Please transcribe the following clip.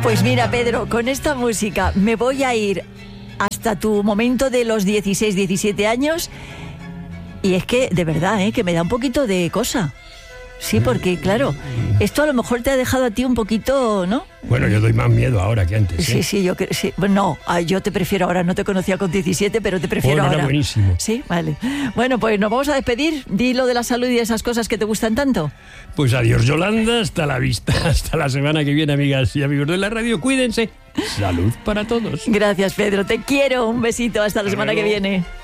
Pues mira, Pedro, con esta música me voy a ir hasta tu momento de los 16, 17 años. Y es que, de verdad, que me da un poquito de cosa. Sí, porque, claro, esto a lo mejor te ha dejado a ti un poquito, ¿no? Bueno, yo doy más miedo ahora que antes. Sí, sí. Bueno, yo te prefiero ahora. No te conocía con 17, pero te prefiero ahora. Era buenísimo. Sí, vale. Bueno, pues nos vamos a despedir. Di lo de la salud y esas cosas que te gustan tanto. Pues adiós, Yolanda. Hasta la vista. Hasta la semana que viene, amigas y amigos de la radio. Cuídense. Salud para todos. Gracias, Pedro. Te quiero. Un besito. Hasta la semana que viene.